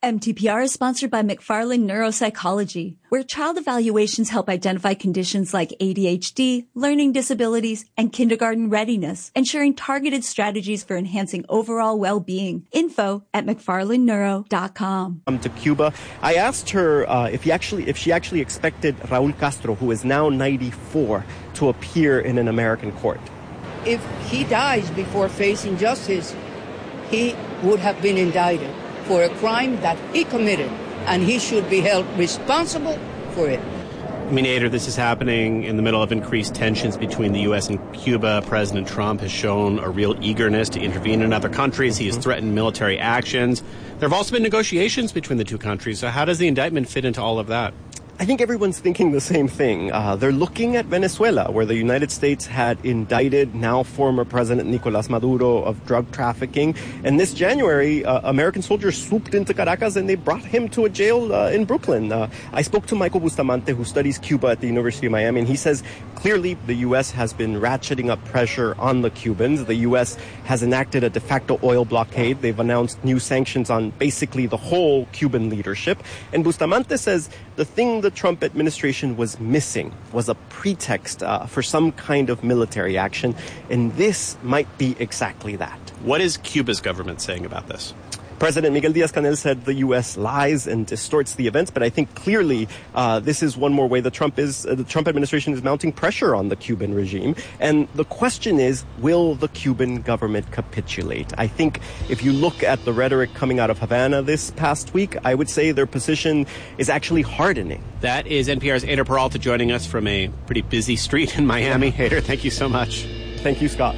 MTPR is sponsored by McFarland Neuropsychology, where child evaluations help identify conditions like ADHD, learning disabilities, and kindergarten readiness, ensuring targeted strategies for enhancing overall well-being. Info at McFarlandNeuro.com. To Cuba, I asked her if she actually expected Raul Castro, who is now 94, to appear in an American court. If he dies before facing justice, he would have been indicted for a crime that he committed, and he should be held responsible for it. Mediator, this is happening in the middle of increased tensions between the U.S. and Cuba. President Trump has shown a real eagerness to intervene in other countries. He has threatened military actions. There have also been negotiations between the two countries. So how does the indictment fit into all of that? I think everyone's thinking the same thing. They're looking at Venezuela, where the United States had indicted now former President Nicolas Maduro of drug trafficking. And this January, American soldiers swooped into Caracas and they brought him to a jail in Brooklyn. I spoke to Michael Bustamante, who studies Cuba at the University of Miami, and he says clearly the U.S. has been ratcheting up pressure on the Cubans. The U.S. has enacted a de facto oil blockade. They've announced new sanctions on basically the whole Cuban leadership. And Bustamante says the thing the Trump administration was missing was a pretext for some kind of military action, and this might be exactly that. What is Cuba's government saying about this? President Miguel Diaz-Canel said the U.S. lies and distorts the events, but I think clearly this is one more way the Trump administration is mounting pressure on the Cuban regime. And the question is, will the Cuban government capitulate? I think if you look at the rhetoric coming out of Havana this past week, I would say their position is actually hardening. That is NPR's Eyder Peralta joining us from a pretty busy street in Miami. Eyder, thank you so much. Thank you, Scott.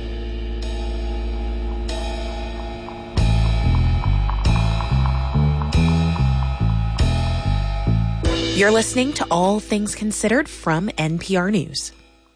You're listening to All Things Considered from NPR News.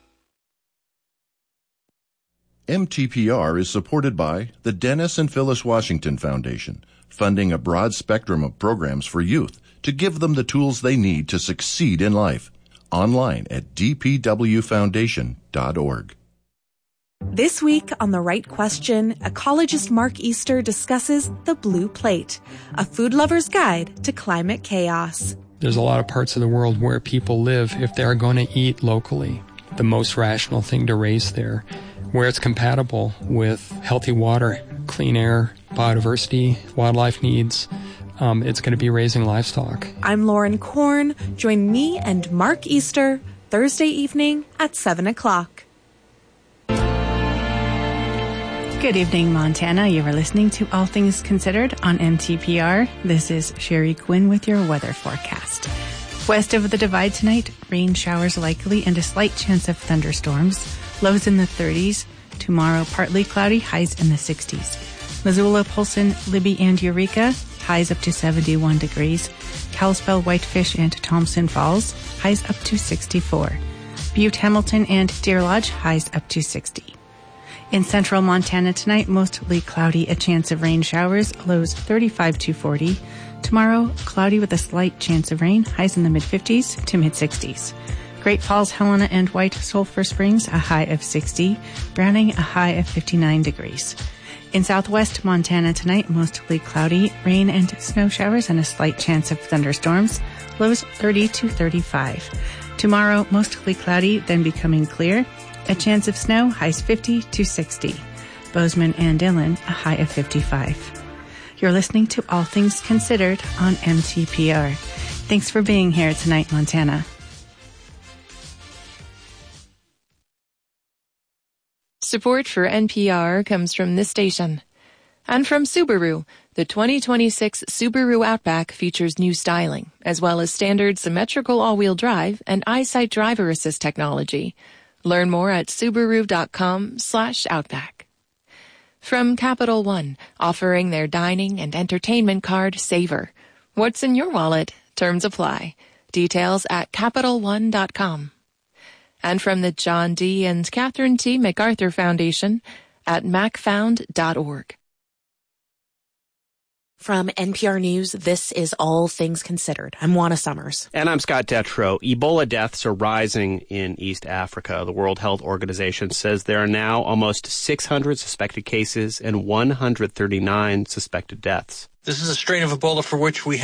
MTPR is supported by the Dennis and Phyllis Washington Foundation, funding a broad spectrum of programs for youth to give them the tools they need to succeed in life. Online at dpwfoundation.org. This week on The Right Question, ecologist Mark Easter discusses the Blue Plate, a food lover's guide to climate chaos. There's a lot of parts of the world where people live, if they're going to eat locally, the most rational thing to raise there, where it's compatible with healthy water, clean air, biodiversity, wildlife needs. It's going to be raising livestock. I'm Lauren Korn. Join me and Mark Easter Thursday evening at 7 o'clock. Good evening, Montana. You are listening to All Things Considered on MTPR. This is Sherry Quinn with your weather forecast. West of the Divide tonight, rain showers likely and a slight chance of thunderstorms. Lows in the 30s. Tomorrow, partly cloudy, highs in the 60s. Missoula, Polson, Libby, and Eureka, highs up to 71 degrees. Kalispell, Whitefish, and Thompson Falls, highs up to 64. Butte, Hamilton, and Deer Lodge, highs up to 60. In central Montana tonight, mostly cloudy, a chance of rain showers, lows 35 to 40. Tomorrow, cloudy with a slight chance of rain, highs in the mid-50s to mid-60s. Great Falls, Helena, and White Sulphur Springs, a high of 60. Browning, a high of 59 degrees. In southwest Montana tonight, mostly cloudy, rain and snow showers, and a slight chance of thunderstorms, lows 30 to 35. Tomorrow, mostly cloudy, then becoming clear. A chance of snow, highs 50 to 60. Bozeman and Dillon, a high of 55. You're listening to All Things Considered on MTPR. Thanks for being here tonight, Montana. Support for NPR comes from this station. And from Subaru, the 2026 Subaru Outback features new styling, as well as standard symmetrical all-wheel drive and EyeSight driver assist technology. Learn more at Subaru.com/Outback. From Capital One, offering their dining and entertainment card Savor. What's in your wallet? Terms apply. Details at CapitalOne.com. And from the John D. and Catherine T. MacArthur Foundation at macfound.org. From NPR News, this is All Things Considered. I'm Juana Summers. And I'm Scott Detrow. Ebola deaths are rising in East Africa. The World Health Organization says there are now almost 600 suspected cases and 139 suspected deaths. This is a strain of Ebola for which we